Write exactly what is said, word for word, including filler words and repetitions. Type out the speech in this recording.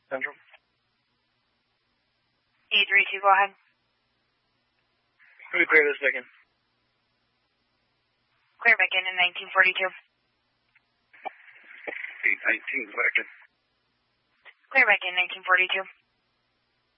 Central. E three two, go ahead. Who clear this back in? Clear back in in nineteen forty-two. eight nineteen, back in. Clear back in nineteen forty-two.